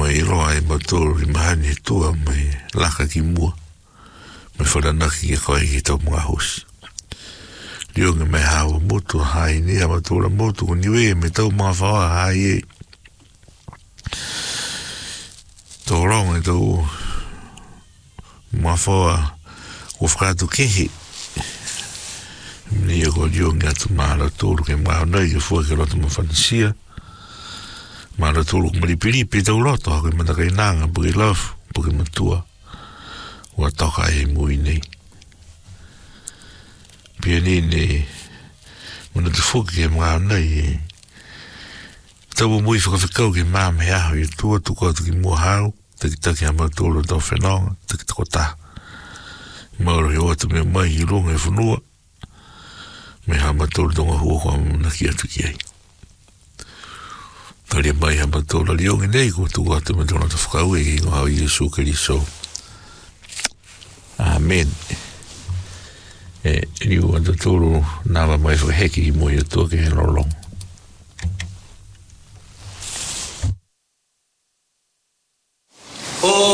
mo i roa e matoro i mahani tua mai laka ki mua. Me whananaki e koe ki tau mga hosi. Lionga me hawa motu hai ni a matora motu ko niwe me tau mga whawa hai e. Tau ronga e tau mga whawa o whakatu kehe. Ni e ko lionga atu mahala toro ke mga nei e fua ke roto mawhanasia. Mahala toro ko maripiripi tau roto hako i mataka i nanga puke lafu puke matua. Ua toka e mui nei. Pia ni mana te whuki e mga nei e tau mui whakawhikau ke māme aho i tua tuko atu ki mua hau taki hama tōro tau whenonga taki tako tā mauro he oatu me mai i runga e whanua me hama tōro tonga hua kua naki atu ki ai tari mai hama tōro liongi nei ko tuko atu me tōna ta whakau e ki ngā hau i Yesu Keriso. Amen. Riu anta tōru nāwa mai whaheki i moi atua ke he lolong. Oh